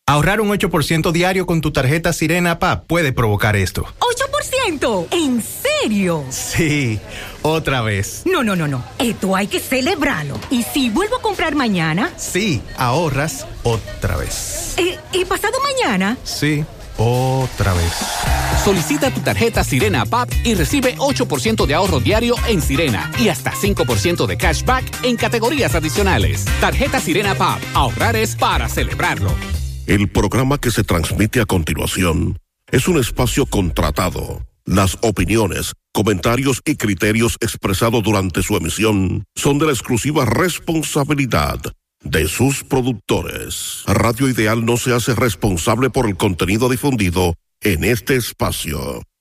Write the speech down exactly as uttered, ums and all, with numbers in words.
Ahorrar un ocho por ciento diario con tu tarjeta Sirena P A P puede provocar esto. ¿ocho por ciento? ¿En serio? Sí, otra vez. No, no, no, no. Esto hay que celebrarlo. ¿Y si vuelvo a comprar mañana? Sí, ahorras otra vez. ¿Y, y pasado mañana? Sí, otra vez. Solicita tu tarjeta Sirena P A P y recibe ocho por ciento de ahorro diario en Sirena y hasta cinco por ciento de cashback en categorías adicionales. Tarjeta Sirena P A P. Ahorrar es para celebrarlo. El programa que se transmite a continuación es un espacio contratado. Las opiniones, comentarios y criterios expresados durante su emisión son de la exclusiva responsabilidad de sus productores. Radio Ideal no se hace responsable por el contenido difundido en este espacio.